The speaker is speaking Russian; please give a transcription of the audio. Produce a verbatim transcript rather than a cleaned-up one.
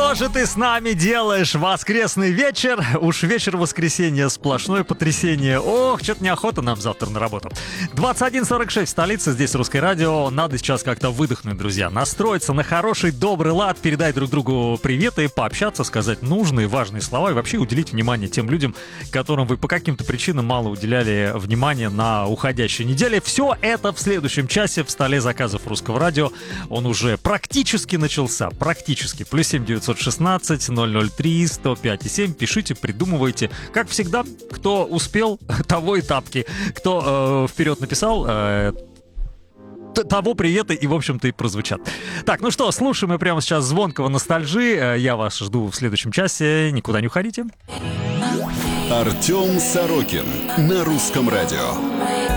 Что же ты с нами делаешь? Воскресный вечер. Уж вечер воскресенья, сплошное потрясение. Ох, что-то неохота нам завтра на работу. двадцать один сорок шесть, столица, здесь Русское радио. Надо сейчас как-то выдохнуть, друзья. Настроиться на хороший, добрый лад, передать друг другу приветы, пообщаться, сказать нужные, важные слова и вообще уделить внимание тем людям, которым вы по каким-то причинам мало уделяли внимания на уходящей неделе. Все это в следующем часе в столе заказов Русского радио. Он уже практически начался. Практически. Плюс семь девятьсот шестнадцать ноль ноль три сто пять и семь. Пишите, придумывайте. Как всегда, кто успел, того и тапки. Кто э, вперед написал, э, того приветы и, в общем-то, и прозвучат. Так, ну что, слушаем мы прямо сейчас звонкого ностальжи. Я вас жду в следующем часе. Никуда не уходите. Артем Сорокин на Русском радио.